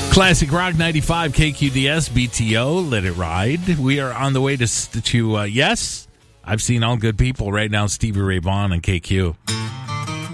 Classic Rock 95 KQDS BTO. Let it ride. We are on the way to yes, I've seen All Good People right now. Stevie Ray Vaughan and KQ.